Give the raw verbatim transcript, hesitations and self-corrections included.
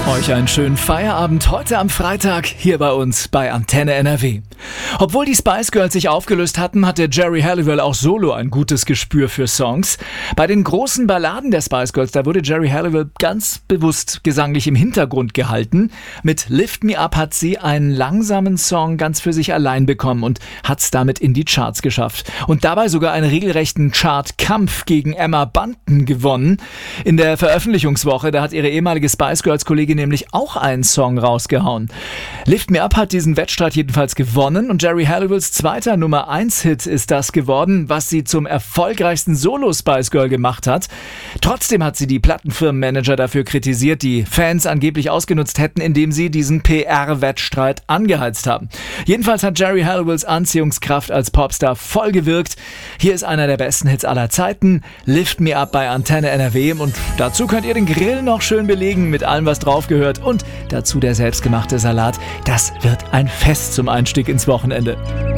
Euch einen schönen Feierabend heute am Freitag hier bei uns bei Antenne N R W. Obwohl die Spice Girls sich aufgelöst hatten, hatte Geri Halliwell auch solo ein gutes Gespür für Songs. Bei den großen Balladen der Spice Girls, da wurde Geri Halliwell ganz bewusst gesanglich im Hintergrund gehalten. Mit Lift Me Up hat sie einen langsamen Song ganz für sich allein bekommen und hat es damit in die Charts geschafft. Und dabei sogar einen regelrechten Chartkampf gegen Emma Bunton gewonnen. In der Veröffentlichungswoche, da hat ihre ehemalige Spice Girls Kollegin nämlich auch einen Song rausgehauen. Lift Me Up hat diesen Wettstreit jedenfalls gewonnen und Geri Halliwells zweiter Nummer eins Hit ist das geworden, was sie zum erfolgreichsten Solo-Spice Girl gemacht hat. Trotzdem hat sie die Plattenfirmenmanager dafür kritisiert, die Fans angeblich ausgenutzt hätten, indem sie diesen P R-Wettstreit angeheizt haben. Jedenfalls hat Geri Halliwells Anziehungskraft als Popstar voll gewirkt. Hier ist einer der besten Hits aller Zeiten, Lift Me Up bei Antenne N R W, und dazu könnt ihr den Grill noch schön belegen mit allem, was drauf gehört, und dazu der selbstgemachte Salat. Das wird ein Fest zum Einstieg ins Wochenende.